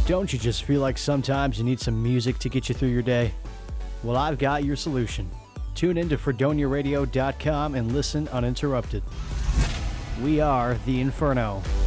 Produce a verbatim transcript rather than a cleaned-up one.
Don't you just feel like sometimes you need some music to get you through your day? Well, I've got your solution. Tune in to fredonia radio dot com and listen uninterrupted. We are The Inferno.